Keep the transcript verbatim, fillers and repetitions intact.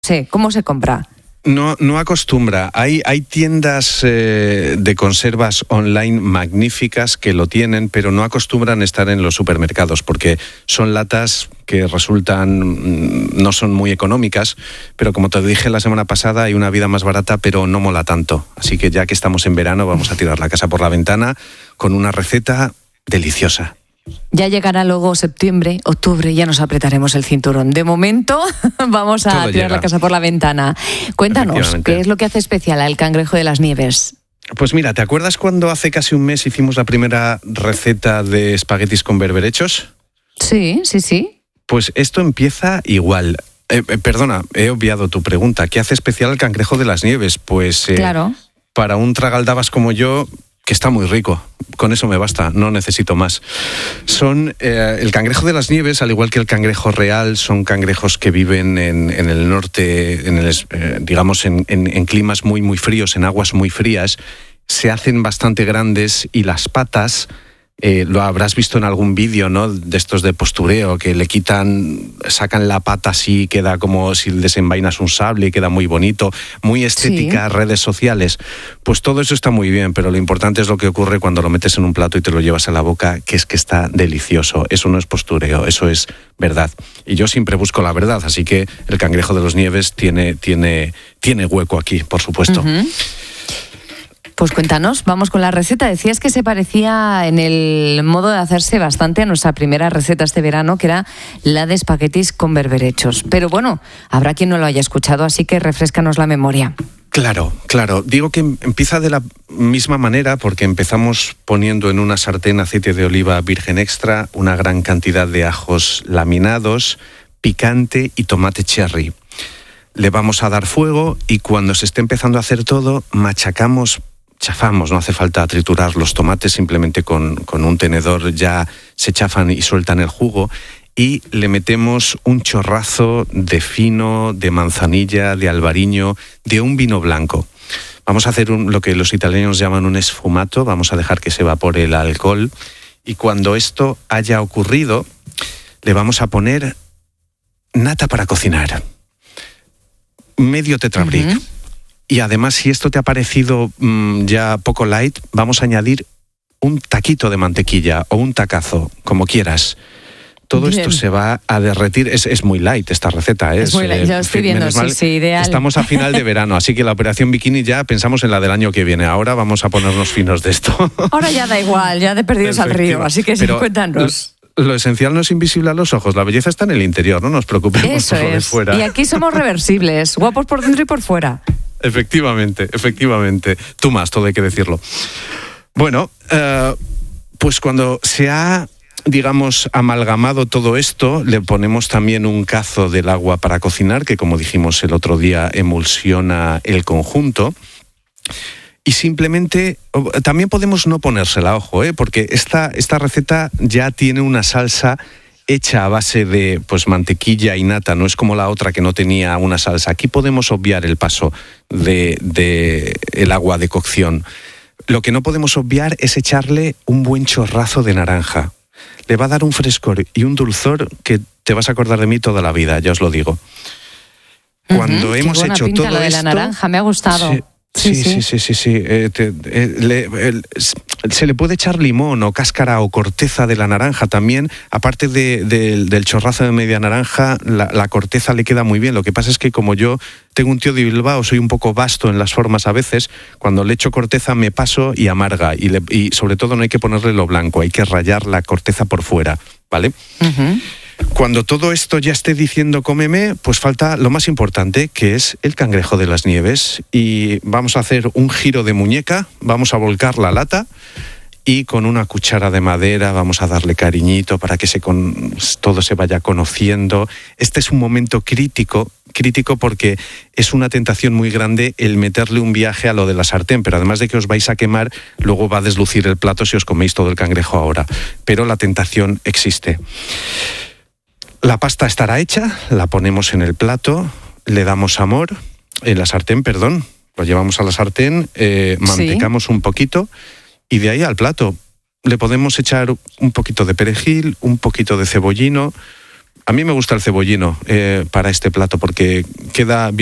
sé, ¿cómo se compra? No, no acostumbra. Hay, hay tiendas eh, de conservas online magníficas que lo tienen, pero no acostumbran estar en los supermercados porque son latas que resultan, no son muy económicas, pero como te dije la semana pasada, hay una vida más barata, pero no mola tanto. Así que ya que estamos en verano, vamos a tirar la casa por la ventana con una receta deliciosa. Ya llegará luego septiembre, octubre, ya nos apretaremos el cinturón. De momento vamos a Todo tirar llega. la casa por la ventana. Cuéntanos, ¿qué es lo que hace especial al cangrejo de las nieves? Pues mira, ¿te acuerdas cuando hace casi un mes hicimos la primera receta de espaguetis con berberechos? Sí, sí, sí. Pues esto empieza igual. Eh, eh, perdona, he obviado tu pregunta. ¿Qué hace especial al cangrejo de las nieves? Pues eh, Claro. para un tragaldabas como yo, que está muy rico. Con eso me basta, no necesito más. Son eh, el cangrejo de las nieves, al igual que el cangrejo real, son cangrejos que viven en, en el norte, en el, eh, digamos en, en, en climas muy muy fríos, en aguas muy frías. Se hacen bastante grandes y las patas, eh, lo habrás visto en algún vídeo, ¿no? De estos de postureo, que le quitan, sacan la pata así, queda como si desenvainas un sable y queda muy bonito, muy estética, sí. Redes sociales. Pues todo eso está muy bien, pero lo importante es lo que ocurre cuando lo metes en un plato y te lo llevas a la boca, que es que está delicioso. Eso no es postureo, eso es verdad. Y yo siempre busco la verdad, así que el cangrejo de las nieves tiene, tiene, tiene hueco aquí, por supuesto. Uh-huh. Pues cuéntanos, vamos con la receta. Decías que se parecía en el modo de hacerse bastante a nuestra primera receta este verano, que era la de espaguetis con berberechos. Pero bueno, habrá quien no lo haya escuchado, así que refréscanos la memoria. Claro, claro. Digo que empieza de la misma manera porque empezamos poniendo en una sartén aceite de oliva virgen extra, una gran cantidad de ajos laminados, picante y tomate cherry. Le vamos a dar fuego y cuando se esté empezando a hacer todo, machacamos, chafamos, no hace falta triturar los tomates, simplemente con, con un tenedor ya se chafan y sueltan el jugo. Y le metemos un chorrazo de fino, de manzanilla, de albariño, de un vino blanco. Vamos a hacer un, lo que los italianos llaman un sfumato, vamos a dejar que se evapore el alcohol. Y cuando esto haya ocurrido, le vamos a poner nata para cocinar. Medio tetrabric. Uh-huh. Y además, si esto te ha parecido mmm, ya poco light, vamos a añadir un taquito de mantequilla o un tacazo, como quieras. Todo Bien. Esto se va a derretir. Es, es muy light esta receta. Es, es muy light, ya lo estoy viendo, sí, sí, ideal. Estamos a final de verano, así que la operación bikini ya pensamos en la del año que viene. Ahora vamos a ponernos finos de esto. Ahora ya da igual, ya de perdidos al río, así que sí, cuéntanos. Lo esencial no es invisible a los ojos, la belleza está en el interior, no nos preocupemos Eso por lo es. de fuera. Y aquí somos reversibles, guapos por dentro y por fuera. Efectivamente, efectivamente. Tú más, todo hay que decirlo. Bueno, uh, pues cuando se ha, digamos, amalgamado todo esto, le ponemos también un cazo del agua para cocinar, que como dijimos el otro día, emulsiona el conjunto. Y simplemente, también podemos no ponérsela, ojo, ¿eh? Porque esta, esta receta ya tiene una salsa hecha a base de pues mantequilla y nata, no es como la otra que no tenía una salsa. Aquí podemos obviar el paso de, de el agua de cocción. Lo que no podemos obviar es echarle un buen chorrazo de naranja. Le va a dar un frescor y un dulzor que te vas a acordar de mí toda la vida, ya os lo digo. Cuando uh-huh, hemos qué buena hecho pinta todo lo de esto, la naranja, me ha gustado. Sí, Sí, sí, sí, sí, sí, sí. Eh, te, eh, le, el, se le puede echar limón o cáscara o corteza de la naranja también. Aparte de, de, del chorrazo de media naranja, la, la corteza le queda muy bien. Lo que pasa es que como yo tengo un tío de Bilbao, soy un poco vasto en las formas a veces, cuando le echo corteza me paso y amarga. Y, le, y sobre todo no hay que ponerle lo blanco, hay que rallar la corteza por fuera, ¿vale? Uh-huh. Cuando todo esto ya esté diciendo cómeme, pues falta lo más importante, que es el cangrejo de las nieves. Y vamos a hacer un giro de muñeca, vamos a volcar la lata y con una cuchara de madera vamos a darle cariñito para que se con, todo se vaya conociendo. Este es un momento crítico, crítico porque es una tentación muy grande el meterle un viaje a lo de la sartén, pero además de que os vais a quemar, luego va a deslucir el plato si os coméis todo el cangrejo ahora. Pero la tentación existe. La pasta estará hecha, la ponemos en el plato, le damos amor, en la sartén, perdón, lo llevamos a la sartén, eh, mantecamos sí. un poquito y de ahí al plato. Le podemos echar un poquito de perejil, un poquito de cebollino. A mí me gusta el cebollino eh, para este plato porque queda bien.